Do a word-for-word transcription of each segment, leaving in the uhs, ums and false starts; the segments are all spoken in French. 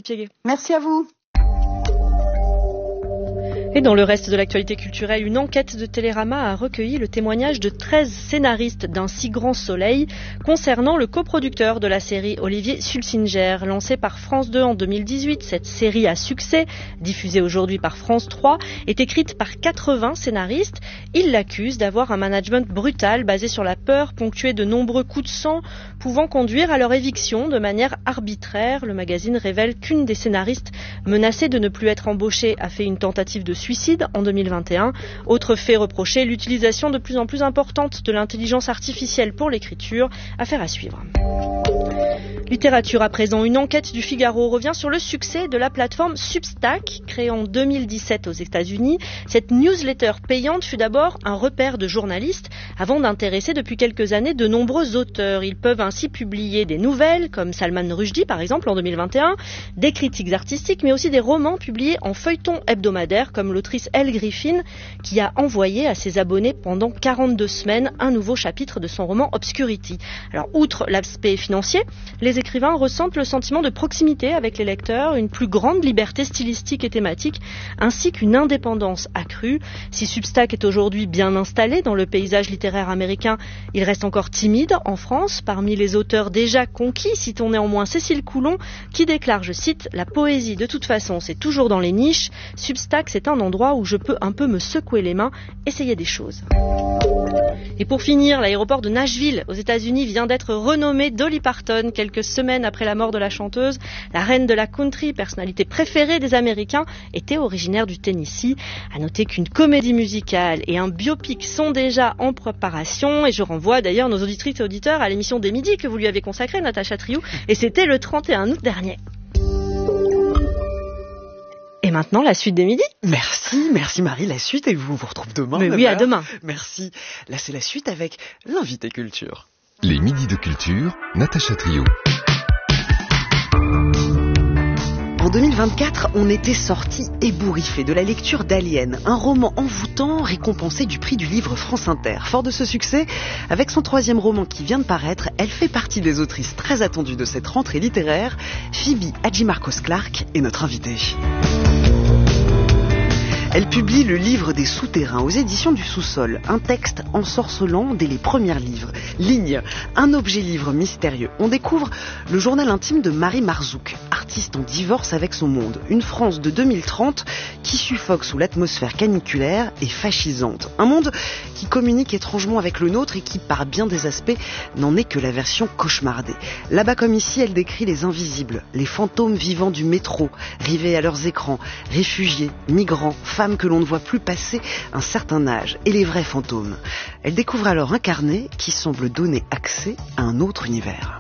Piéguet. Merci à vous. Et dans le reste de l'actualité culturelle, une enquête de Télérama a recueilli le témoignage de treize scénaristes d'un si grand soleil concernant le coproducteur de la série Olivier Sulsinger. Lancée par France deux en deux mille dix-huit, cette série à succès, diffusée aujourd'hui par France trois, est écrite par quatre-vingts scénaristes. Ils l'accusent d'avoir un management brutal basé sur la peur, ponctué de nombreux coups de sang, pouvant conduire à leur éviction de manière arbitraire. Le magazine révèle qu'une des scénaristes menacée de ne plus être embauchée a fait une tentative de suicide en deux mille vingt et un. Autre fait reproché, l'utilisation de plus en plus importante de l'intelligence artificielle pour l'écriture. Affaire à suivre. Littérature à présent, une enquête du Figaro revient sur le succès de la plateforme Substack, créée en deux mille dix-sept aux États-Unis. Cette newsletter payante fut d'abord un repère de journalistes avant d'intéresser depuis quelques années de nombreux auteurs. Ils peuvent ainsi publier des nouvelles, comme Salman Rushdie par exemple en deux mille vingt et un, des critiques artistiques, mais aussi des romans publiés en feuilleton hebdomadaire, comme l'autrice Elle Griffin, qui a envoyé à ses abonnés pendant quarante-deux semaines un nouveau chapitre de son roman Obscurity. Alors, outre l'aspect financier, les écrivains ressentent le sentiment de proximité avec les lecteurs, une plus grande liberté stylistique et thématique, ainsi qu'une indépendance accrue. Si Substack est aujourd'hui bien installé dans le paysage littéraire américain, il reste encore timide en France. Parmi les auteurs déjà conquis, citons néanmoins Cécile Coulon, qui déclare, je cite, « La poésie, de toute façon, c'est toujours dans les niches. Substack, c'est un endroit où je peux un peu me secouer les mains, essayer des choses. » Et pour finir, l'aéroport de Nashville, aux États-Unis, vient d'être renommé Dolly Parton. Quelques semaines après la mort de la chanteuse, la reine de la country, personnalité préférée des Américains, était originaire du Tennessee. À noter qu'une comédie musicale et un biopic sont déjà en préparation. Et je renvoie d'ailleurs nos auditrices et auditeurs à l'émission des midis que vous lui avez consacrée, Natacha Triou. Et c'était le trente et un août dernier. Et maintenant, la suite des midis. Merci, merci Marie, la suite, et vous, on vous retrouve demain. Mais oui, à demain. Merci. Là, c'est la suite avec l'invité culture. Les midis de culture, Natacha Triou. En deux mille vingt-quatre, on était sortis ébouriffés de la lecture d'Alien, un roman envoûtant récompensé du prix du livre France Inter. Fort de ce succès, avec son troisième roman qui vient de paraître, elle fait partie des autrices très attendues de cette rentrée littéraire. Phoebe Hadjimarkos-Clarke est notre invitée. Elle publie le livre des souterrains aux éditions du Sous-sol, un texte ensorcelant dès les premières livres. Lignes, un objet-livre mystérieux. On découvre le journal intime de Marie Marzouk, artiste en divorce avec son monde. Une France de deux mille trente qui suffoque sous l'atmosphère caniculaire et fascisante. Un monde qui communique étrangement avec le nôtre et qui, par bien des aspects, n'en est que la version cauchemardée. Là-bas comme ici, elle décrit les invisibles, les fantômes vivants du métro, rivés à leurs écrans, réfugiés, migrants, femmes que l'on ne voit plus passer un certain âge, et les vrais fantômes. Elle découvre alors un carnet qui semble donner accès à un autre univers.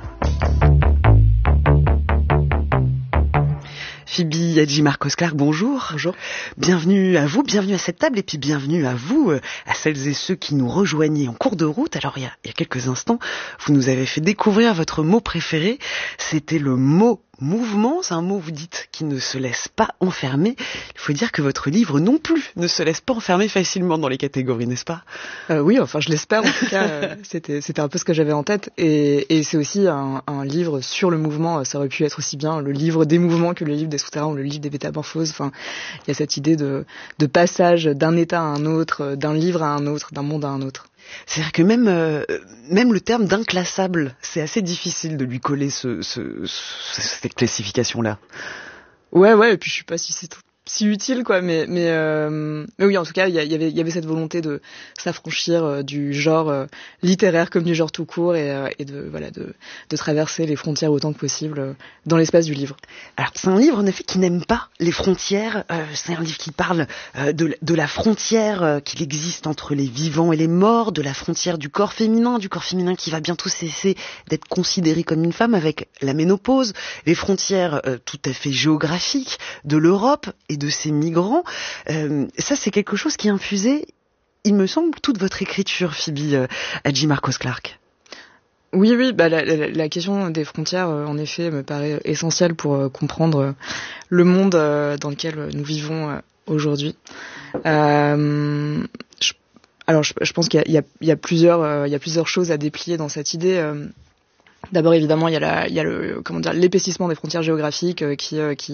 Phoebe Hadjimarkos-Clarke, bonjour. Bonjour. Bienvenue à vous, bienvenue à cette table, et puis bienvenue à vous, à celles et ceux qui nous rejoignaient en cours de route. Alors, il y a, il y a quelques instants, vous nous avez fait découvrir votre mot préféré. C'était le mot mouvement. C'est un mot, vous dites, qui ne se laisse pas enfermer. Il faut dire que votre livre non plus ne se laisse pas enfermer facilement dans les catégories, n'est-ce pas ? euh, Oui, enfin je l'espère en tout cas. euh, c'était, c'était un peu ce que j'avais en tête. Et, et c'est aussi un, un livre sur le mouvement. Ça aurait pu être aussi bien le livre des mouvements que le livre des souterrains ou le livre des métamorphoses. Enfin, il y a cette idée de, de passage d'un état à un autre, d'un livre à un autre, d'un monde à un autre. C'est-à-dire que même, euh, même le terme d'inclassable, c'est assez difficile de lui coller ce, ce, ce, cette classification-là. Ouais, ouais, et puis je sais pas si c'est tout si utile quoi, mais mais euh, mais oui, en tout cas il y, y avait il y avait cette volonté de s'affranchir euh, du genre euh, littéraire comme du genre tout court et euh, et de voilà de de traverser les frontières autant que possible euh, dans l'espace du livre. Alors c'est un livre en effet qui n'aime pas les frontières, euh, c'est un livre qui parle euh, de de la frontière euh, qu'il existe entre les vivants et les morts, de la frontière du corps féminin, du corps féminin qui va bientôt cesser d'être considéré comme une femme avec la ménopause, les frontières euh, tout à fait géographiques de l'Europe et de ces migrants. Euh, ça, c'est quelque chose qui infusait, il me semble, toute votre écriture, Phoebe euh, Hadjimarkos-Clarke. Oui, oui, bah la, la, la question des frontières, euh, en effet, me paraît essentielle pour euh, comprendre euh, le monde euh, dans lequel nous vivons euh, aujourd'hui. Euh, je, alors, je, je pense qu'il y a, il y a, il y a plusieurs, euh, il y a plusieurs choses à déplier dans cette idée. Euh, D'abord, évidemment, il y a, la, il y a le, comment dire, l'épaississement des frontières géographiques euh, qui, euh, qui